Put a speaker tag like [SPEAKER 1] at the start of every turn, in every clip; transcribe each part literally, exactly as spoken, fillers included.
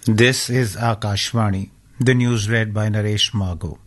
[SPEAKER 1] This is Akashvani. The news read by Naresh Margo.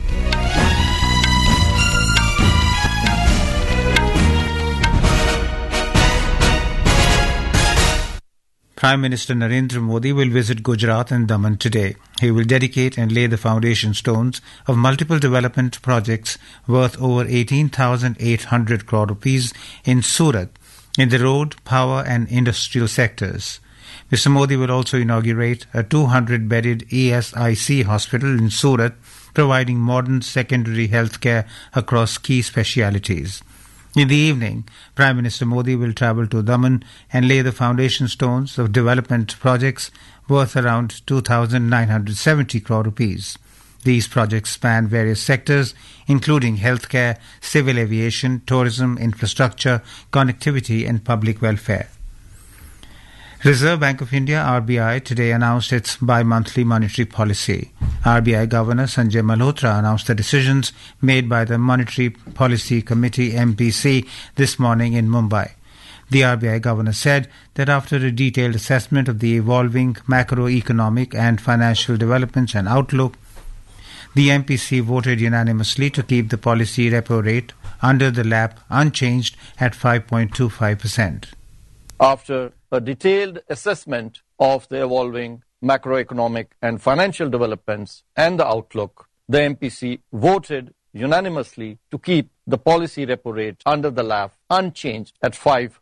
[SPEAKER 1] Prime Minister Narendra Modi will visit Gujarat and Daman today. He will dedicate and lay the foundation stones of multiple development projects worth over eighteen thousand eight hundred crore rupees in Surat, in the road, power and industrial sectors. Mister Modi will also inaugurate a two hundred bedded E S I C hospital in Surat, providing modern secondary health care across key specialities. In the evening, Prime Minister Modi will travel to Daman and lay the foundation stones of development projects worth around two thousand nine hundred seventy crore rupees. These projects span various sectors, including healthcare, civil aviation, tourism, infrastructure, connectivity and public welfare. Reserve Bank of India R B I today announced its bi-monthly monetary policy. R B I Governor Sanjay Malhotra announced the decisions made by the Monetary Policy Committee M P C this morning in Mumbai. The R B I Governor said that after a detailed assessment of the evolving macroeconomic and financial developments and outlook, the M P C voted unanimously to keep the policy repo rate under the L A P unchanged at five point two five percent.
[SPEAKER 2] After a detailed assessment of the evolving macroeconomic and financial developments and the outlook, the M P C voted unanimously to keep the policy repo rate under the L A P unchanged at five